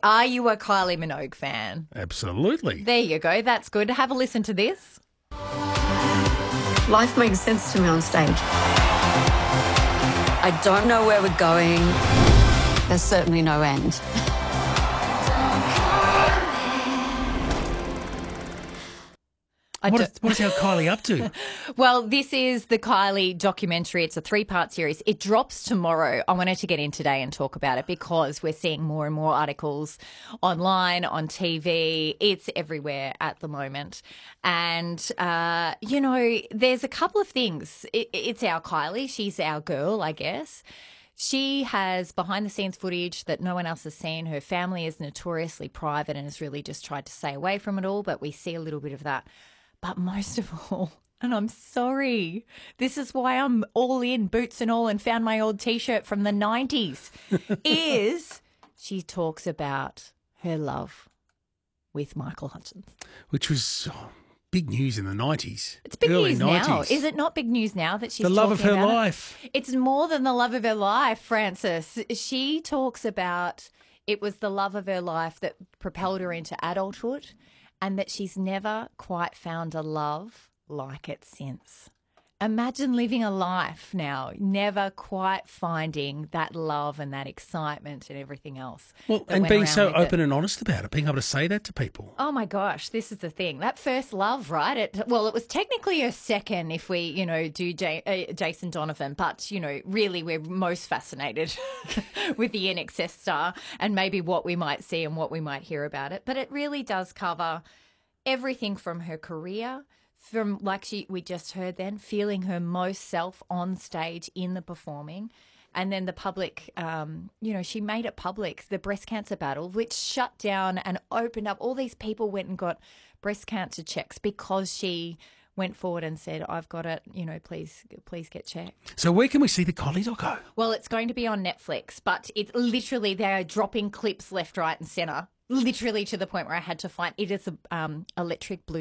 Are you a Kylie Minogue fan? Absolutely. There you go. That's good. Have a listen to this. Life makes sense to me on stage. I don't know where we're going. There's certainly no end. What is our Kylie up to? Well, this is the Kylie documentary. It's a 3-part series. It drops tomorrow. I wanted to get in today and talk about it because we're seeing more and more articles online, on TV. It's everywhere at the moment. And, there's a couple of things. It's our Kylie. She's our girl, I guess. She has behind-the-scenes footage that no one else has seen. Her family is notoriously private and has really just tried to stay away from it all, but we see a little bit of that. But most of all, and I'm sorry, this is why I'm all in, boots and all, and found my old T-shirt from the 90s, is she talks about her love with Michael Hutchence. Which was big news in the 90s. It's big early news 90s. now. Is it not big news now that she's The love of talking her about it? life. It's more than the love of her life, Francis. She talks about it was the love of her life that propelled her into adulthood, and that she's never quite found a love like it since. Imagine living a life now, never quite finding that love and that excitement and everything else. Well, that and went being around so with open it. and honest about it, being able to say that to people. Oh, my gosh, this is the thing. That first love, right? It was technically her second if we, do Jason Donovan. But, really we're most fascinated with the INXS star and maybe what we might see and what we might hear about it. But it really does cover everything from her career, from we just heard then, feeling her most self on stage in the performing. And then the public, she made it public, the breast cancer battle, which shut down and opened up. All these people went and got breast cancer checks because she went forward and said, I've got it, please get checked. So where can we see the Kylie doco? Well, it's going to be on Netflix, but it's literally, they are dropping clips left, right and centre, literally to the point where I had to find, it is a Electric Blue